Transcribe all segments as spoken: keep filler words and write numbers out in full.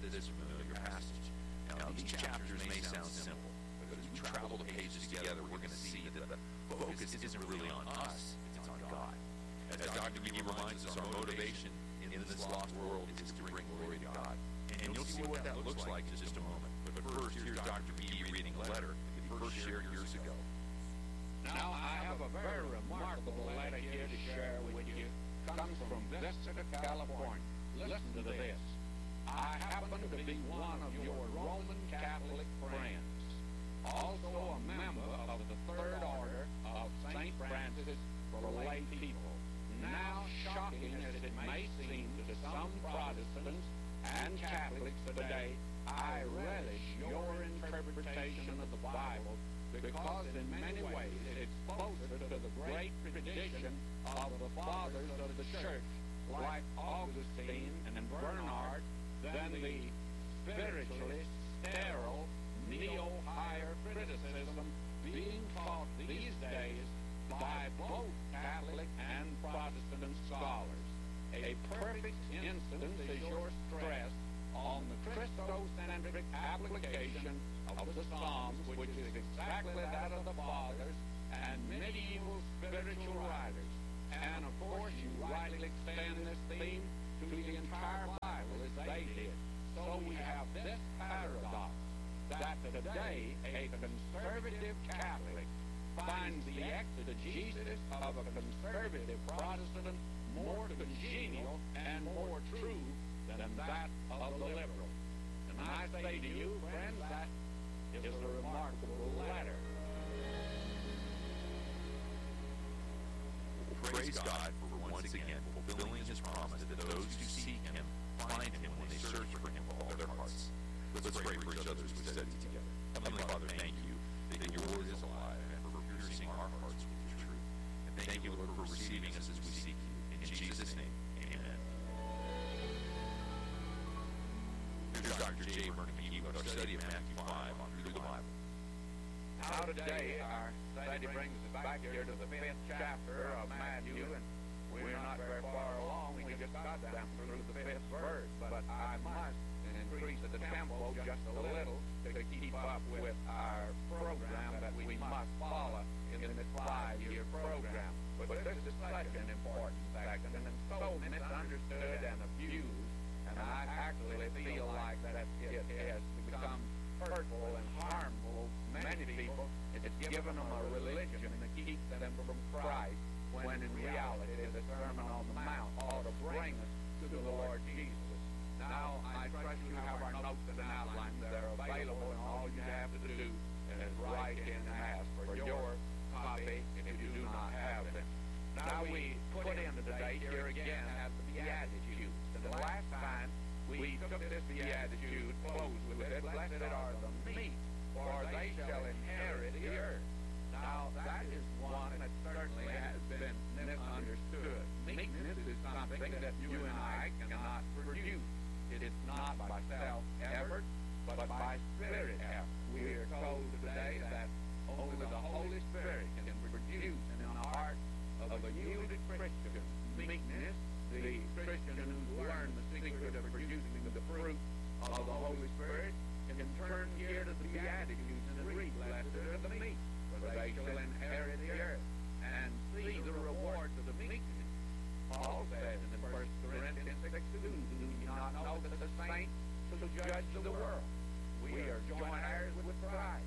this familiar passage. Now, these chapters may sound simple, but as we travel the pages together, we're going to see that the focus isn't really on us, it's on God. As Doctor McGee reminds us, our motivation in this lost world is to bring glory to God. And you'll see what that looks like in just a moment. But first, here's Doctor McGee reading a letter that he first shared years ago. Now, I have a very remarkable letter here to share with you. It comes from Vista, California. Listen to this. I happen to be one of your Roman Catholic friends, also a member of the Third Order of Saint Francis for lay people. Now, shocking as it may seem to some Protestants and Catholics today, I relish your interpretation of the Bible because in many ways it's closer to the great tradition of the fathers of the church, like Augustine and Bernard, than the spiritually sterile neo-higher criticism being taught these days by both Catholic and Protestant scholars. A perfect instance is your stress on the Christocentric application of the Psalms, which is exactly that of the fathers and medieval spiritual writers. And of course, you rightly extend this theme to the entire Bible as they did. So we have this paradox that today a conservative Catholic finds the exegesis of a conservative Protestant more congenial and more true than that of the liberal. And I say to you, friends, that is a remarkable letter. Praise God for once again fulfilling His promise that those who seek Him find Him when they search for Him with all their hearts. Let's pray for each other as we study together. Heavenly Father, thank you that your word is alive and for piercing our hearts with your truth. And thank you, Lord, for receiving us as we seek you. In Jesus' name, amen. Here's Doctor J. Vernon McGee with our study of Matthew five on Through the Bible. Now today, our study brings us back here to the fifth chapter of Matthew, and we're not very far along. We just got down through the fifth verse, but I must increase the tempo just a little to keep up with our program that we must follow in this five-year program. But this is such an important section and so misunderstood and abused, and I actually feel like that it has become hurtful and harmful to many people. It's given them a religion that keeps them from Christ, when in reality the Sermon on the Mount ought to bring us to the Lord Jesus. Now, I trust you have our notes and outlines. They're available, and all you have to do is write in and ask for your copy if you do not have it. Now, we put in today, here again, as the Beatitudes. And the last time we took this Beatitude, closed with it, blessed are the meek, for they shall inherit the earth. Now, that is one that certainly has been misunderstood. Meekness is something that you and I cannot produce. It is not by self-effort, but by spirit effort. We are told today that only the Holy Spirit can produce in the heart of a yielded Christian meekness. The Christian who's learned the secret of producing the fruit of the Holy Spirit can turn here to the Beatitudes and read, blessed are the meek, for they shall inherit the earth, and see the rewards of the meekness. Paul says in First Corinthians six two, do you not know that the saints shall judge the world? We are joint heirs with Christ.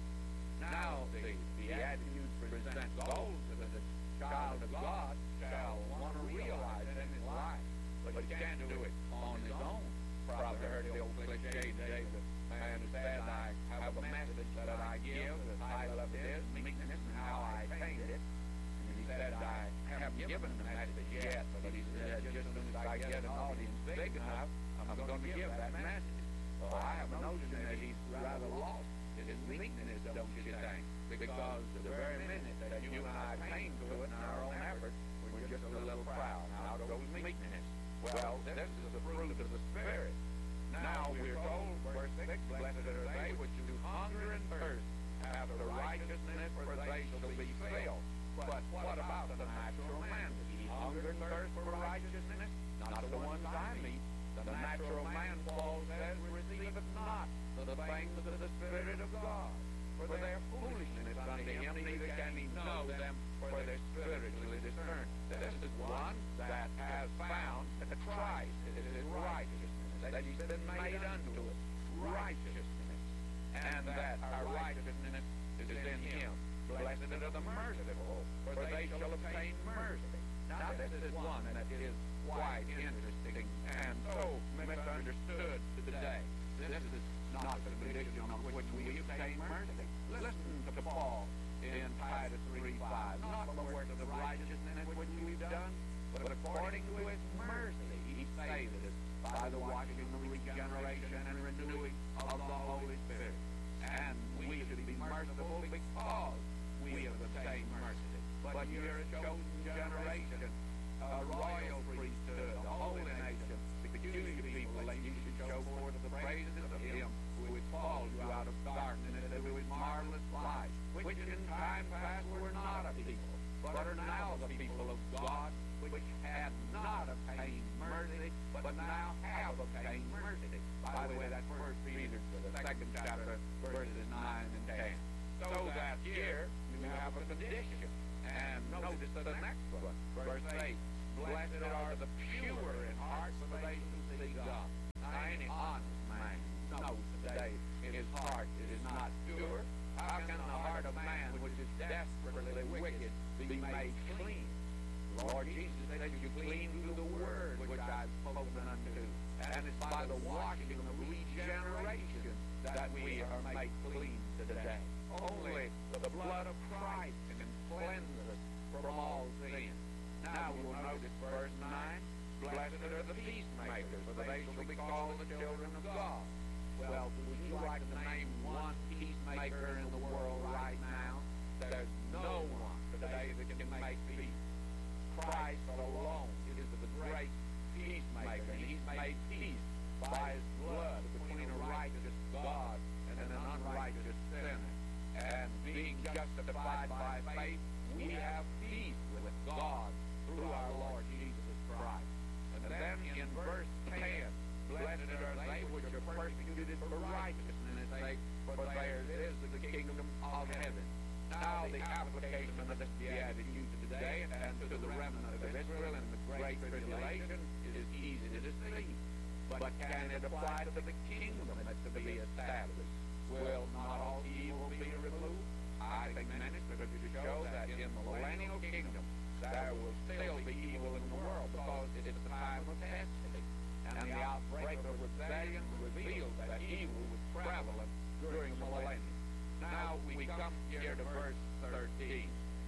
Now the Beatitudes present goals that the child of God shall want to realize in his life, but he can't do it on his own. Probably heard the old cliche today, the man who said, I have a message that I give, the title of it is Meekness and How I Attained It. And he said, I haven't given the message yet, but he said, just as soon as I get an audience big enough, I'm going to give that message. Well, I have a notion that he's rather lost in his meekness, don't you think? Because the very minute that you and I came to it in our own effort, we're just a little proud. Now goes meekness. Well, this is the fruit of the Spirit. Now we're told, verse six, blessed are they which do hunger and thirst after righteousness, for they shall be filled. But what about the natural man? Does he hunger and thirst for righteousness? Not the ones I meet. The natural man, Paul says, receiveth things of the Spirit of God. For they are foolishness unto him, neither can he know them, for they're spiritually discerned. This is one that has found that Christ is his righteousness, that he's been made unto it righteousness, and that our righteousness is in him. Blessed are the merciful, for they shall obtain mercy. Now this is one that is quite interesting and so misunderstood today. This is not the condition on which we obtain mercy. Listen to Paul in Titus three five. Not the works of righteousness which we've done, but according to his mercy he saved us by the washing of regeneration and renewing of the Holy Spirit. And we should be merciful because we have obtained mercy. But you're a chosen generation, a royal priesthood, a holy nation, peculiar people, and you should show forth the praises of him who has called you out of darkness into his marvelous light, which in time past were not a people, but are now the people of God, which had not obtained mercy, but now have obtained mercy. By the way, that's First Peter, the second chapter, verses nine and ten. So that here you have a condition. And notice the next one, verse eight. Blessed are the pure in heart, for they shall see God. Now, any honest man knows today in his heart it is not pure. How can the heart of man, which is desperately wicked, be made clean? The Lord Jesus said, you clean through the word which I've spoken unto. And it's by the washing of regeneration that we are made clean today. Only the blood of Christ can cleanse us from all sin. Now we will notice verse nine. Blessed are the peacemakers, for they shall be called the children of God. Well, would you like to name one peacemaker in the world right now? There's no one today that can make peace. Christ alone is the great peacemaker, and he's made peace by his blood between a righteous God and an unrighteous sinner. And being justified by faith, we have peace with God through our Lord Jesus Christ. And then in verse ten, blessed are they which are persecuted for righteousness' sake, for theirs is the kingdom of heaven. Now the application of this beatitude today and to the remnant of Israel in the great tribulation is easy to see. But can it apply to the kingdom that's to be established? Will not all evil be removed? I think many scriptures show that in the millennial kingdom there will still be evil in the world because it is the time of testing. And the outbreak of rebellion reveals that evil was prevalent during the millennium. Now we come here to verse thirteen.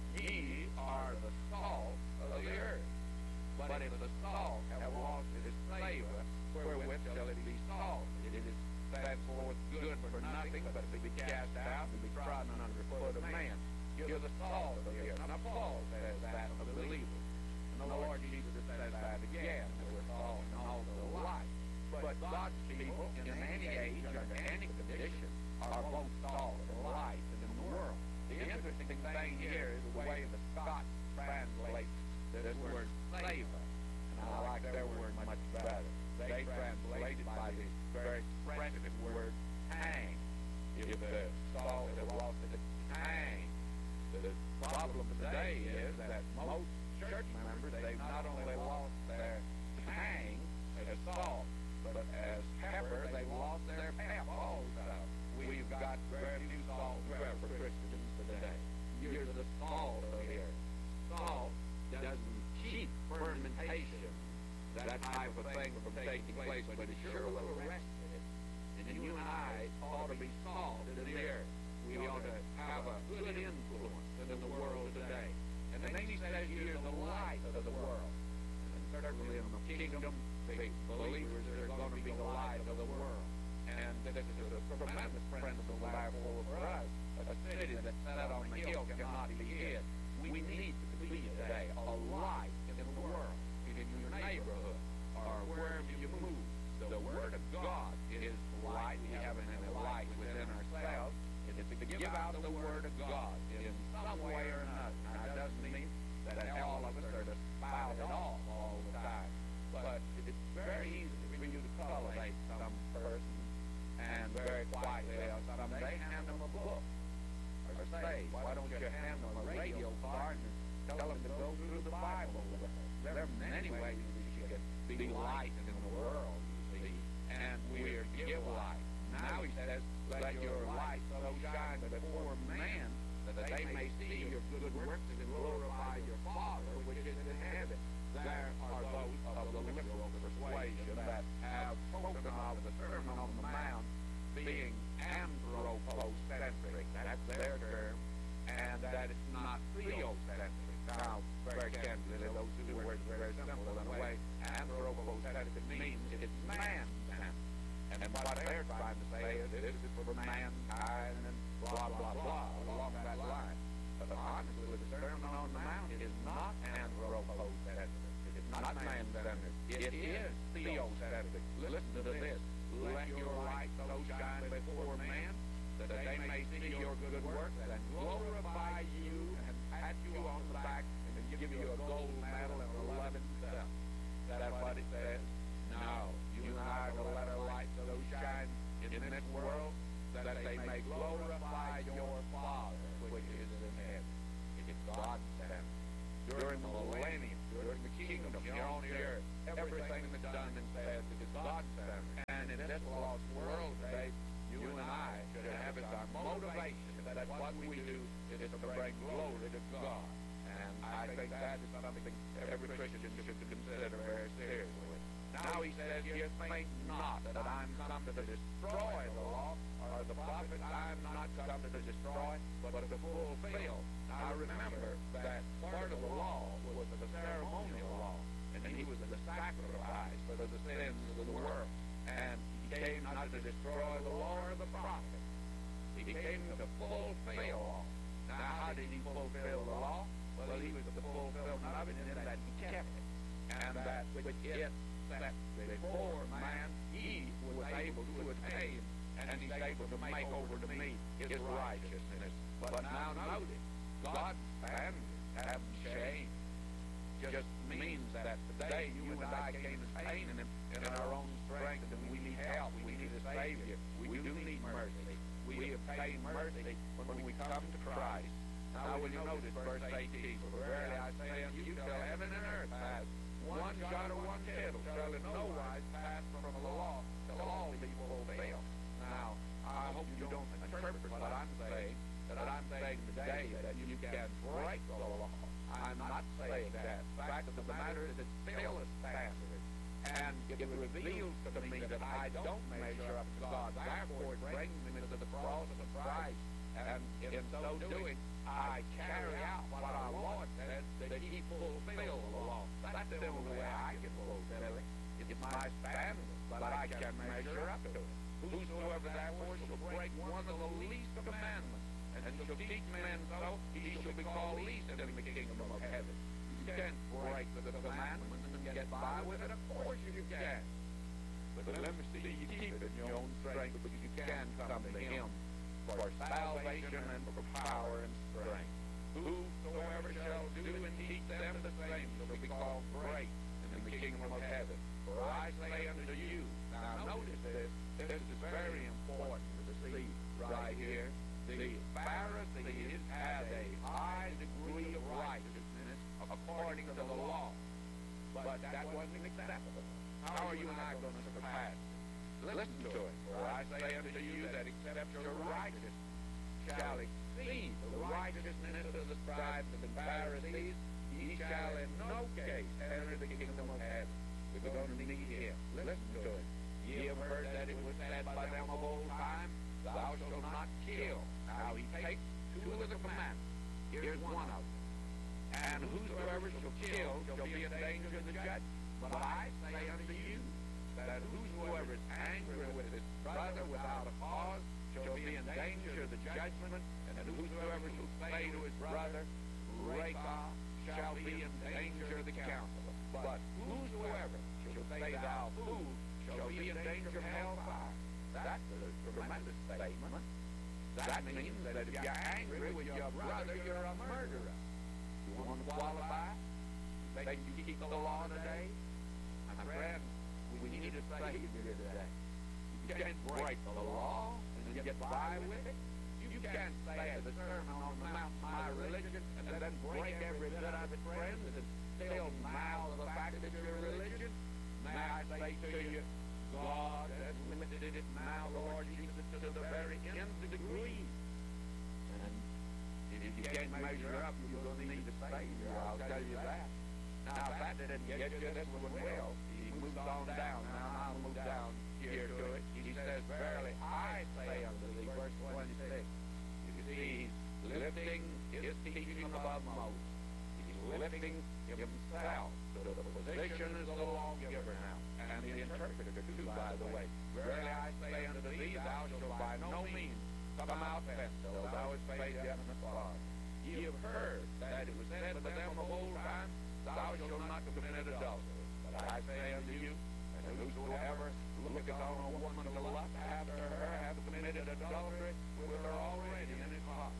Ye are the salt of the earth. But if the salt have lost its savor, wherewith shall it be salted? It is thenceforth good for nothing but to be cast out and be trodden under the foot of man. You're the salt of the earth. Now Paul says that of the believers. And the Lord Jesus says that again, that we're salt and also light. But God's people in any age, under any condition, are both salt and light in the world. The interesting thing here is the way the Scots translate this word savor. And I like their word much better. They translate it by this very expressive word tang. If the salt has lost its tang. The problem today is that most church members, they've not only lost their tang as salt, but as pepper, they've lost their pep also. We've got very few salt for Christians today. You're the salt of here. Salt doesn't keep fermentation, that type of thing from taking place, but it sure will arrest it. And you and I ought to be salt in the earth. We ought to have a good influence in the world today. And then he says you're the light of the world. And certainly in the kingdom, the believers are going to be the light of the world. And this is a tremendous principle, therefore, for us. A city that's set on a hill cannot be hid. We need to be today a light in the world, in your neighborhood, or wherever you move. The Word of God is light. We have any light within ourselves. It's to give out the Word of God in some way or another. Now, it doesn't mean that all of us are to spout it off all the time. But it's very easy for you to cultivate some person and very quietly today, why don't you hand them a radio card and tell them to go through the Bible? There are many ways we should be light in the world, you see, and we're to give light. Now he says, let your light so shine before men that they may see your good works and glorify your Father which is in heaven. There are those of the liberal persuasion that have spoken of the Sermon on the Mount being anthropocentric, that's their term, and that it's not theocentric. Now, very candidly, those two words are very simple in a way. Anthropocentric means it's man-centered. And what they're trying to say is this is for mankind and blah, blah, blah, along that line. But honestly, the Sermon on the Mount is not anthropocentric. It is not man-centered. It is theocentric. Listen to this. Let your light so shine before men that they may see your good works and glorify you and pat you on the back and give you a gold medal and eleven cents. That's what it says. No, you and I are to let our light so shine in this world that they may glorify your Father which is in heaven. It's God-centered. During the millennium, during the kingdom here on the earth, everything that's done and said is God-centered. And in this lost world today, you and I should have as our motivation that what we do is to bring glory to God. And I think that is something every Christian should consider very seriously. Now he says here, think not that I'm come to destroy the law or the prophets. I am not come to destroy, but to fulfill. Now remember that part of the law was the ceremonial law, and he was the sacrifice for the sins of the world. And he came not to destroy the law or the prophets. He came to fulfill all. Now how did he fulfill the law? Well, he was the fulfillment of it in that he kept it. And that which it set before man, he was able to attain, and he's able to make over to me his righteousness. But now notice, God's standards haven't changed. Just means that today you and I can't attain him in our own strength, and we need help. We need a Savior. We do need mercy. We obtain mercy when we come to Christ. Now will you notice verse eighteen, for verily I say unto you, till heaven and earth pass, one jot or one tittle shall in no wise pass from the law till all be fulfilled. Now, I hope you don't interpret what I'm saying, that I'm saying today that you can break the law. I'm not saying that. The fact of the matter is it's still a standard. And it reveals to me that I don't measure up to God. Therefore, it brings me to the cross of Christ. And in so doing, I carry out what our Lord says, that he fulfill the law. That's the only way I can fulfill it. It's my standard, but I can measure up to it. Whosoever therefore shall break one of the least commandments, and shall teach men so, he shall be called least in the kingdom of heaven. You can't break the commandments and get by with it. Of course you can. But let me see you keep it in your own strength, but you can come to him for salvation and for power and strength. Whosoever shall do and teach them the same shall be called great in the kingdom of heaven. For I say unto you, now notice this, this is very important to see right here. The Pharisees had a high degree of righteousness according to the law, but that wasn't acceptable. How are you and I going to surpass it? Listen to it. For I say unto you that except your righteousness shall exceed the righteousness of the scribes and the Pharisees, ye shall in no case enter the kingdom of heaven. We're going to need him. Listen to it. Ye have heard that it was said by them of old time, thou shalt not kill. Now he takes two of the commandments. Here's one of them. And whosoever shall kill shall be in danger of the judgment. But I say unto you, that whosoever is angry with his brother without a cause shall be in danger of the judgment, and whosoever shall say to his brother, Raca, shall be in danger of the council. But whosoever shall say thou fool shall be in danger of hellfire. That's a tremendous statement. That means that if you're angry with your brother, you're a murderer. You want to qualify? Say you keep the law today? My friend, we need a Savior today. You can't break the law and get by with it. You can't say the Sermon on the Mount, my religion, and then break every bit of it, friends, and still mouth the fact that you're religion. May I say to you, God has limited it now, the Lord Jesus, to the very nth degree. And if you can't measure up, you're going to need a Savior, I'll tell you that. Now, if that didn't get you, this one will. He moves on down. Now, I'll move down here to it. He says, verily, I say unto thee, verse twenty-six. You see, he's lifting his teaching above most. He's lifting himself to the position as the lawgiver now, and the interpreter too, by the way. Verily, I say unto thee, thou shalt by no means come out thence, till thou hast paid the eminent far. Ye have heard that it was said by them of old time, thou shalt not commit adultery. But I say unto you, and whosoever looketh on a woman to lust after her hath committed adultery with her already in his heart.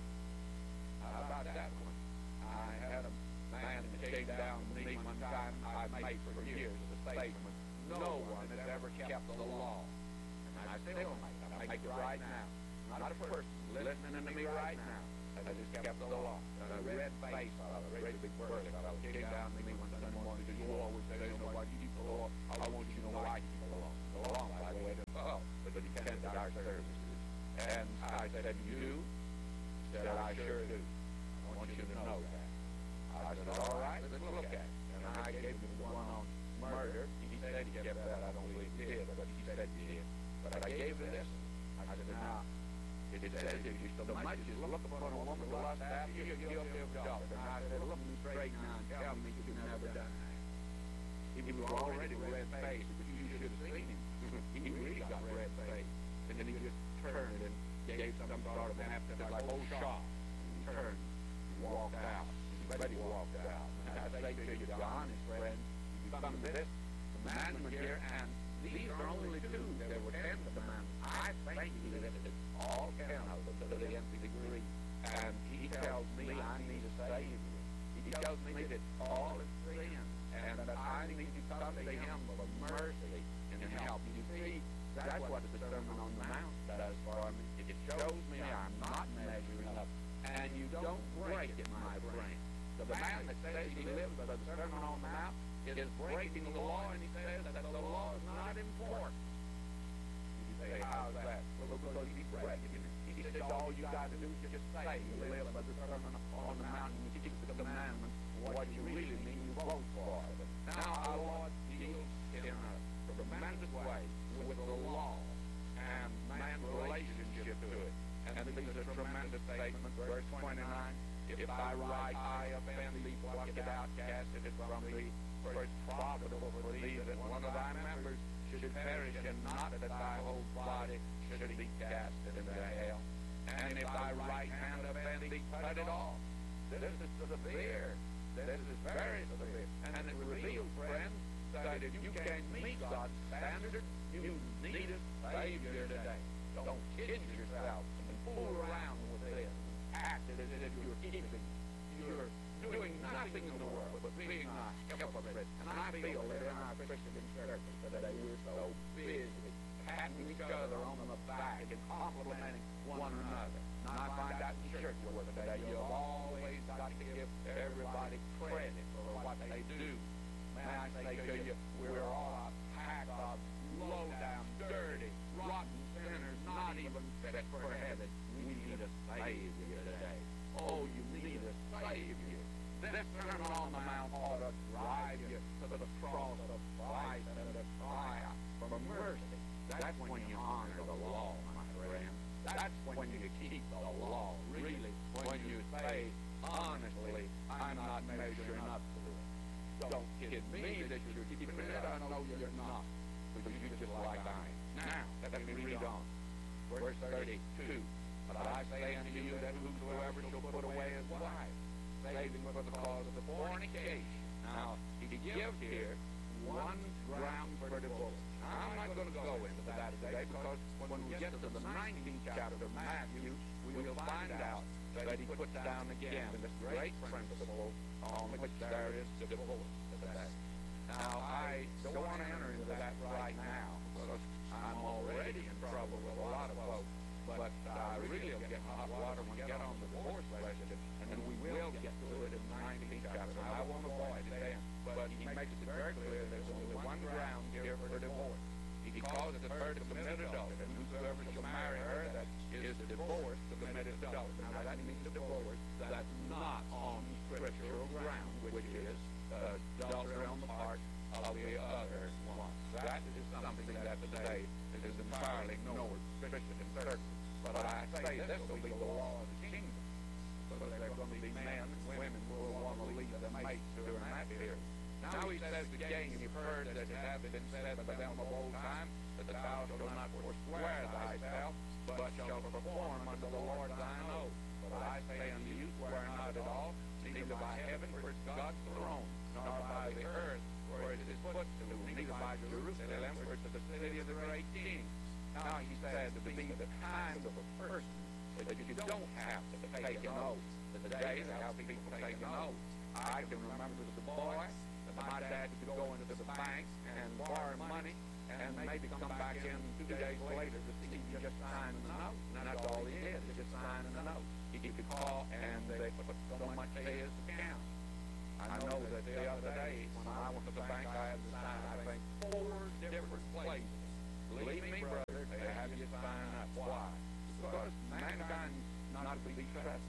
How about that one? I had a man that came down to me one time. I made for years as a statesman. No one has ever kept the law. And I still make it. I make it right now. Not a person listening to me right now. I just kept the law. And a red face fellow, a great big burly fellow, came down to me one Sunday morning and said, you always say, you know why you keep the law? I want you to know why I keep the law. The law, by the way, doesn't fall, but it attended our services. And I said, you do? He said, I sure do. I want you to know that. I said, all right, let's look at it. And I gave him the one on murder. He said he kept that. I don't believe he did, but he said he did. But I gave him this. I said, now, it says if you so much as look upon a woman to lust after you, you're guilty of adultery. And I said, look me straight now and tell me you've never done that. He was already red-faced, but you should have seen him. He really got red-faced. And then he just turned and gave some sort of an appetite like old shot. He turned and walked out. But he walked out. And I say to you, the honest friend, you come to this commandment here, and these are only two. There were ten commandments. I think he lifted all ten of them to the nth degree. And he tells me I need a Savior. He tells me that all is sin, and that I need to come to him for mercy and help. You see, that's what the Sermon on the Mount does for me. It shows me I'm not measuring up, and you don't break it, my friend. The man that says he lives by the Sermon on the Mount is breaking the law, and he says that the law is not important. You say, how's that? Well, because he's breaking it. He said, all you got to do is just say you live by the Sermon on the Mount and you keep the commandments. What you really mean, you vote for it. Now our Lord deals in a tremendous way with the law and man's relationship to it. And these are tremendous statements. Verse twenty-nine, if thy right eye offend thee, pluck it out, cast it from thee. For it's profitable for thee that one of thy members should perish, and not that thy whole body should be cast into hell. And if thy right hand offend thee, cut it off. This is severe. This is very severe. And it reveals, friends, that if you can't meet God's standard, you need a Savior today. Don't kid yourself and fool around with this. Act as if you're keeping, you're doing nothing in the world but being a hypocrite. And I feel that in our Christian churches today we're so busy patting each other on the back and complimenting one another. And I find out in church work today you've always got to give everybody credit for what they do. May I say to you, we're all a pack of low-down, dirty, rotten sinners, not even fit for heaven. We need a Savior today. Oh, you need a Savior. This Sermon on the Mount ought to drive you to the cross of Christ and to cry out for mercy. That's when you honor the law, my friend. That's when you keep the law, really. When you say, honestly, I'm not measuring up to it. Don't kid me that you're keeping it. I know you're not. Because you're just like I am. Now, let me read on. Verse thirty-two. But I say unto you that whosoever shall put away his wife, saving for the cause of the fornication. Now, he gives here one ground for divorce. Now, I'm not going to go into that today because when we get to the nineteenth chapter of Matthew, we will find out that he puts down again this great principle on which there is divorce today. Now, I don't want to enter into that right now because I'm already in trouble with a lot of folks, but I really will get hot water her to commit adultery, and whosoever shall marry her that is divorced to commit adultery. Now that means divorce that's not on scriptural ground, which is uh, adultery on the part of the other one. That is something that today is entirely ignored, Christian circles. But I say this will be the law of the kingdom, because there are going to be men and women who will want to leave their mates during that period. Now he says again, you've heard that it hath been said by them of old time, that thou shalt not forswear thyself, but shalt perform unto the Lord thine oath. But I say unto you, swear not at all, neither by heaven, for it's God's throne, nor by the earth, for it is his footstool, neither by Jerusalem, for it's the city of the great king. Now he said to be the kind of a person that you don't have to take an oath. Today, they have people take an oath. I can remember as a boy that my dad would go into the bank and borrow money, and maybe come back in two days later to see you just signing the note. And that's all he did, he just signing the note. He could call, and they put so much to his account. I know that the other day, when I went to the bank, I had to sign, I think, four different places. Believe me, brother, they have you sign up. Why? Because mankind not to be trusted.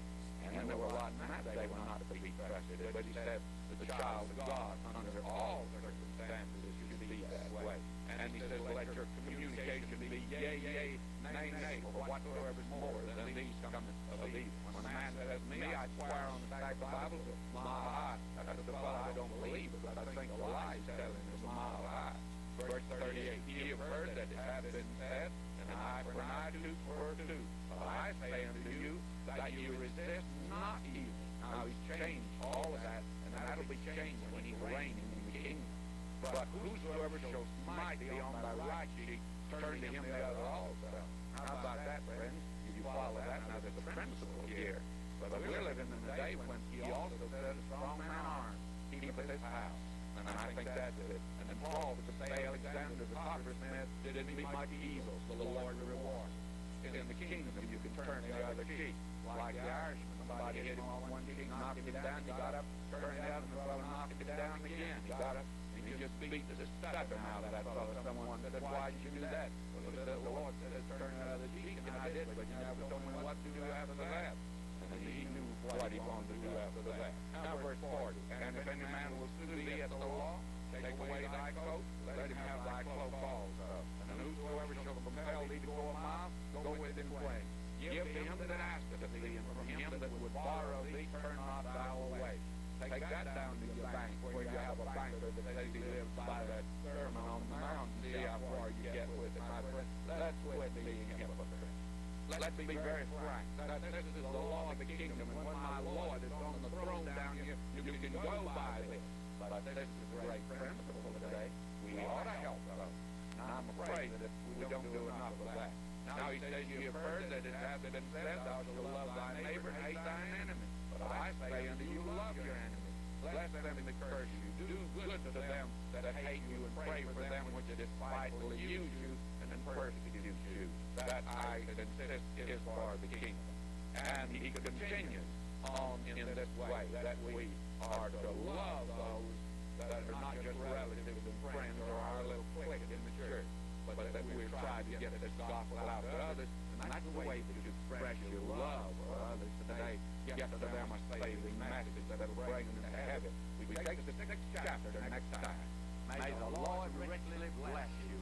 And there were a lot in that day were not to be trusted. But he said, the child of God, under all circumstances, should be that way. And he says, let your communication be yea, yea, nay, nay, for whatsoever is more than these cometh of evil. When a man says to me, I swear on the sacred Bible, my eye, that's the fellow I don't believe, because I think the lie is telling him it's my eye. Verse thirty-eight, ye have heard that it hath been said, an eye for an eye, tooth for a tooth. But I say unto you, that ye resist not evil. Now he's changed all of that, and that'll be changed when he reigns in the kingdom. But whosoever shall smite thee on thy right cheek, turn to him the other also. How about that, friends? If you follow that, now there's a principle here. But we're living in the day when he also said, a strong man armed keepeth his house. And I think that's it. And then Paul would say, Alexander the coppersmith did me much evil, so the Lord reward. In the kingdom, you can turn the other cheek. Like the Irishman, somebody hit him on one cheek, knocked him down, he got up, turned the other, and the fellow knocked him down again. He got up, and he just beat the stuffing out of that fellow. Someone said, why did you do that? Well, the Lord said, turn the other cheek, and I did, but you never told me what to do after that. And he knew what he wanted to do after that. Now, verse forty, and if any man will sue thee at the law, take away thy coat, let him have thy cloak also. And whosoever shall compel thee to go a mile, go with him twain. Give to him that asketh of thee, and from him that would borrow thee, turn not thou away. Take that down to your bank, where you have a banker that says he lives by that sermon on the mountain. See how far you get with it, my friend. Let's quit being hypocrites. Let's be very frank. That this is the law of the kingdom, and when my Lord is on the throne down here, you can go by this. But this is a great principle today. We ought to help others. And I'm afraid that if we don't do enough of that. Now he says, you have heard that it hath been said, thou shalt love thy neighbor and hate thine enemy. But I say unto you, love your enemies. Bless them that curse you. Do good to them that hate you, and pray for them which despitefully use you and persecute you. That I insist is for the kingdom. And he continues on in this way, that we are to love those that are not just relatives and friends or our little clique in the church, but that we try to get this gospel out to others. And that's the way that you express your love for others today. Get to them a saving message that will bring them to heaven. We take the sixth chapter next time. May the Lord richly bless you,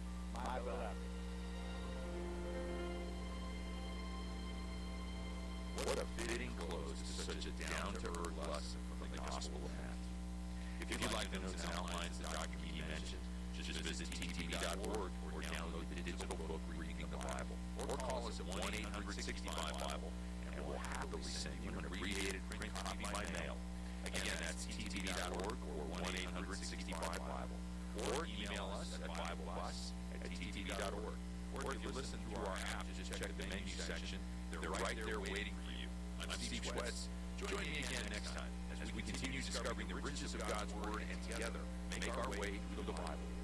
my beloved. What a fitting close to such a down-to-earth lesson from the Gospel of Matthew. If you'd like the notes and outlines that Doctor Meany mentioned, just visit T T B dot org or download the digital book Reading the Bible, or call us at one eight hundred sixty-five Bible, and we'll happily send you an abbreviated print copy by mail. Again, that's T T B dot org or one eight hundred sixty-five Bible. Or email us at BibleBus at T T B dot org. Or if you listen through our app, just check the menu section. They're right there waiting for you. I'm Steve Schwetz. Join me again next time as we continue discovering the riches of God's Word and together make our way through the Bible.